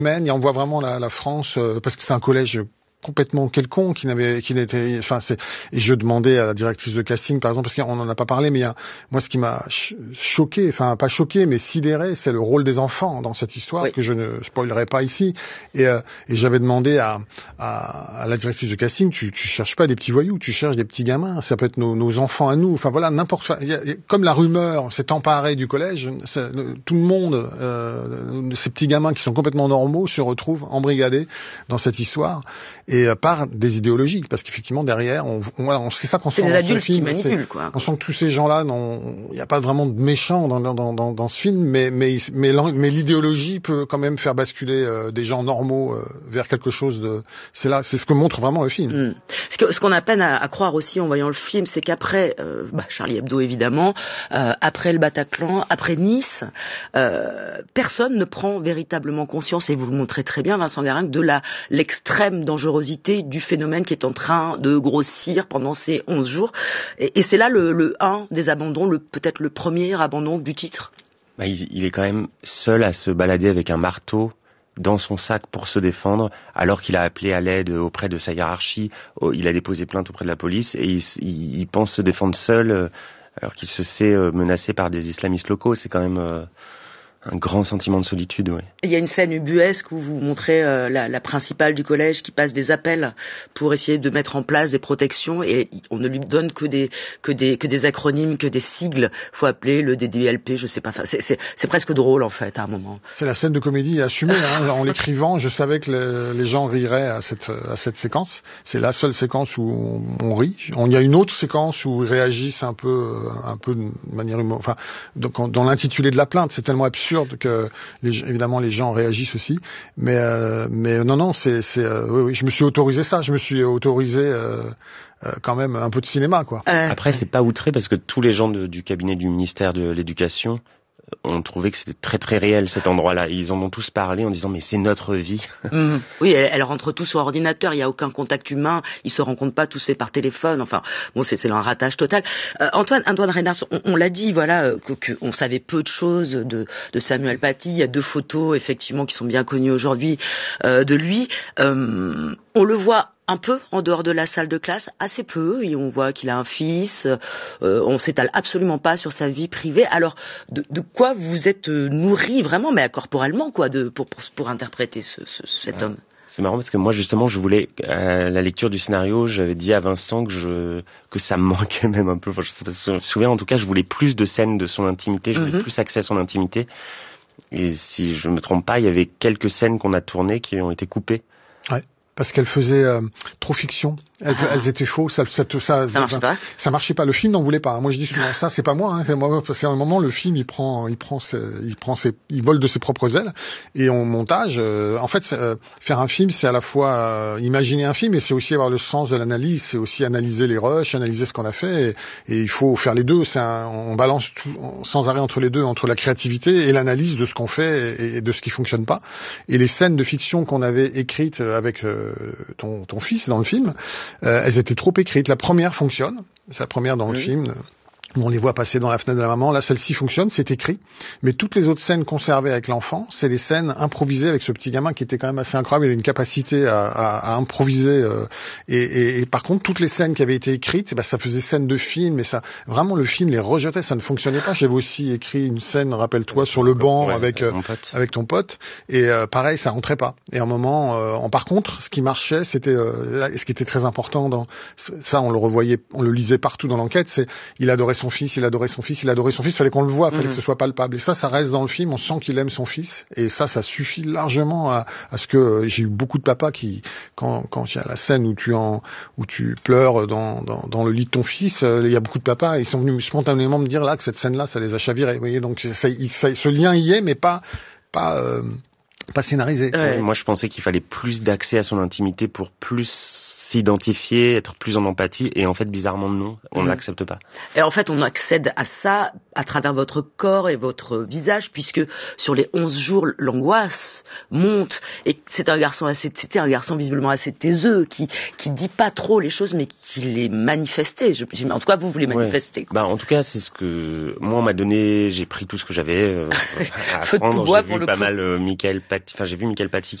Et on voit vraiment la France, parce que c'est un collège complètement quelconque, qui n'était, enfin et je demandais à la directrice de casting, par exemple, parce qu'on en a pas parlé, mais moi ce qui m'a choqué, enfin pas choqué, mais sidéré, c'est le rôle des enfants dans cette histoire, oui, que je ne spoilerai pas ici. Et j'avais demandé à la directrice de casting, tu cherches pas des petits voyous, tu cherches des petits gamins, ça peut être nos enfants à nous, enfin voilà, n'importe, comme la rumeur s'est emparée du collège, tout le monde, ces petits gamins qui sont complètement normaux se retrouvent embrigadés dans cette histoire. Et par des idéologies, parce qu'effectivement derrière, c'est ça qu'on sent dans ce film. Qui manipulent, quoi. On sent que tous ces gens-là, il n'y a pas vraiment de méchants dans ce film, mais l'idéologie peut quand même faire basculer des gens normaux vers quelque chose de. C'est ce que montre vraiment le film. Ce qu'on a peine à croire aussi en voyant le film, c'est qu'après Charlie Hebdo évidemment, après le Bataclan, après Nice, personne ne prend véritablement conscience, et vous le montrez très bien, Vincent Garrinck, de l'extrême dangerosité du phénomène qui est en train de grossir pendant ces 11 jours. Et c'est là un des abandons, peut-être le premier abandon du titre. Il est quand même seul à se balader avec un marteau dans son sac pour se défendre, alors qu'il a appelé à l'aide auprès de sa hiérarchie, il a déposé plainte auprès de la police, et il pense se défendre seul, alors qu'il se sait menacé par des islamistes locaux. C'est quand même un grand sentiment de solitude, oui. Il y a une scène ubuesque où vous montrez la principale du collège qui passe des appels pour essayer de mettre en place des protections, et on ne lui donne que des acronymes, que des sigles. Faut appeler le DDLP, je sais pas. Enfin, c'est presque drôle en fait à un moment. C'est la scène de comédie assumée. En l'écrivant, je savais que les gens riraient à cette séquence. C'est la seule séquence où on rit. Il y a une autre séquence où ils réagissent un peu de manière humoristique. Enfin, donc dans l'intitulé de la plainte, c'est tellement absurde que évidemment les gens réagissent aussi, mais non, oui, je me suis autorisé ça, je me suis autorisé quand même un peu de cinéma, quoi. Après, c'est pas outré, parce que tous les gens du cabinet du ministère de l'Éducation ont trouvé que c'était très très réel cet endroit-là. Ils en ont tous parlé en disant mais c'est notre vie. Oui, elle rentre tous sur ordinateur, il n'y a aucun contact humain, ils se rencontrent pas, tout se fait par téléphone. Enfin, bon, c'est un ratage total. Antoine Reynard, on l'a dit, voilà, qu'on savait peu de choses de Samuel Paty. Il y a 2 photos effectivement qui sont bien connues aujourd'hui de lui. On le voit un peu en dehors de la salle de classe, assez peu, et on voit qu'il a un fils, on s'étale absolument pas sur sa vie privée. Alors, de quoi vous êtes nourri vraiment, mais corporellement, quoi, pour interpréter cet homme? C'est marrant parce que moi, justement, je voulais, à la lecture du scénario, j'avais dit à Vincent que ça me manquait même un peu. Enfin, je sais pas si vous vous souvenez, en tout cas, je voulais plus de scènes de son intimité, je voulais plus accès à son intimité. Et si je me trompe pas, il y avait quelques scènes qu'on a tournées qui ont été coupées. Ouais. Parce qu'elles faisaient trop fiction. Elles étaient fausses. Ça marchait pas. Le film n'en voulait pas. Moi, je dis souvent ça. C'est pas moi. C'est un moment, le film, il vole de ses propres ailes. Et en montage, en fait, faire un film, c'est à la fois imaginer un film, et c'est aussi avoir le sens de l'analyse. C'est aussi analyser les rushs, analyser ce qu'on a fait. Et il faut faire les deux. On balance tout sans arrêt entre les deux, entre la créativité et l'analyse de ce qu'on fait et de ce qui fonctionne pas. Et les scènes de fiction qu'on avait écrites avec ton fils dans le film, elles étaient trop écrites. La première fonctionne, c'est la première dans le film, où on les voit passer dans la fenêtre de la maman. Là, celle-ci fonctionne, c'est écrit. Mais toutes les autres scènes conservées avec l'enfant, c'est des scènes improvisées avec ce petit gamin qui était quand même assez incroyable. Il a une capacité à improviser. Et par contre, toutes les scènes qui avaient été écrites, ça faisait scène de film. Et ça, vraiment, le film les rejetait. Ça ne fonctionnait pas. J'avais aussi écrit une scène, rappelle-toi, sur le banc avec ton pote. Et pareil, ça rentrait pas. Et à un moment, par contre, ce qui marchait, c'était ce qui était très important dans ça. On le revoyait, on le lisait partout dans l'enquête. C'est il adorait son fils, il adorait son fils, fallait qu'on le voie, fallait que ce soit palpable. Et ça reste dans le film, on sent qu'il aime son fils. Et ça suffit largement à ce que j'ai eu beaucoup de papas qui, quand il y a la scène où tu pleures dans le lit de ton fils, il y a beaucoup de papas, ils sont venus spontanément me dire là que cette scène-là, ça les a chavirés. Vous voyez, donc ce lien y est, mais pas scénarisé. Moi, je pensais qu'il fallait plus d'accès à son intimité pour plus s'identifier, être plus en empathie, et en fait, bizarrement, non, on ne l'accepte pas. Et en fait, on accède à ça à travers votre corps et votre visage, puisque sur les 11 jours, l'angoisse monte, et c'était un garçon visiblement assez taiseux, qui dit pas trop les choses, mais qui les manifestait. En tout cas, vous les manifestez. Bah, en tout cas, c'est ce que moi on m'a donné. J'ai pris tout ce que j'avais à Feu de prendre. tout bois, j'ai vu pas mal Michael Paty. Enfin, j'ai vu Michael Paty